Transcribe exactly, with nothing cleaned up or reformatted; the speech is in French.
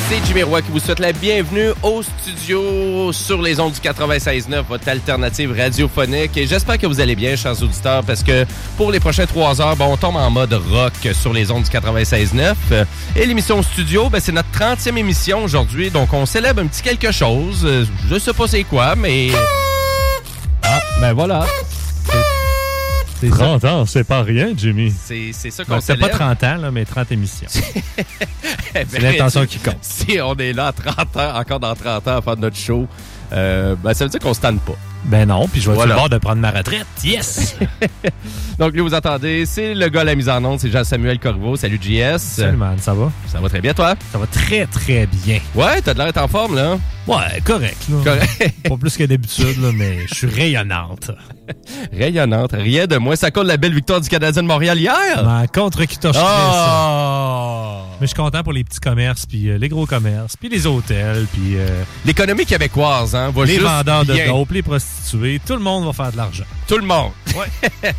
C'est Jimmy Roy qui vous souhaite la bienvenue au studio sur les ondes du quatre-vingt-seize neuf, votre alternative radiophonique. Et j'espère que vous allez bien, chers auditeurs, parce que pour les prochaines trois heures, bon, on tombe en mode rock sur les ondes du quatre-vingt-seize neuf. Et l'émission studio, ben, c'est notre trentième émission aujourd'hui, donc on célèbre un petit quelque chose. Je sais pas c'est quoi, mais... Ah, ben voilà. C'est trente ans, c'est pas rien, Jimmy. C'est, c'est ça qu'on non, c'est célèbre. pas trente ans, là, mais trente émissions. ben, c'est l'intention qui compte. Si on est là à trente ans, encore dans trente ans à faire notre show, euh, ben, ça veut dire qu'on se tanne pas. Ben non, puis je vais voilà. être sur le bord de prendre ma retraite. Yes! Donc, lui, vous entendez, c'est le gars à la mise en onde, c'est Jean-Samuel Corriveau. Salut, J S. Salut, man, ça va? Ça va très bien, toi? Ça va très, très bien. Ouais, t'as de l'air d'être en forme, là. Ouais, correct, là. Correct. Pas plus que d'habitude, là, mais je suis rayonnante. Rayonnante, rien de moins. Ça colle la belle victoire du Canadien de Montréal hier. Ben, contre qui torcherait oh! ça. Mais je suis content pour les petits commerces, puis euh, les gros commerces, puis les hôtels, puis... Euh, l'économie québécoise, hein. Va les juste vendeurs bien. de dope, les prostituées, tout le monde va faire de l'argent. Tout le monde. Ouais.